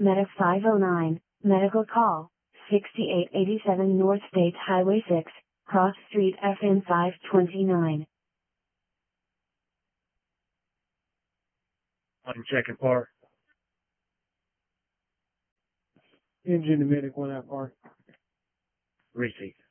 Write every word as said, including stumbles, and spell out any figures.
Medic five oh nine, medical call, sixty-eight eighty-seven North State Highway six, Cross Street F N five twenty-nine. I'm checking par. Engine to medic one out par. Receive.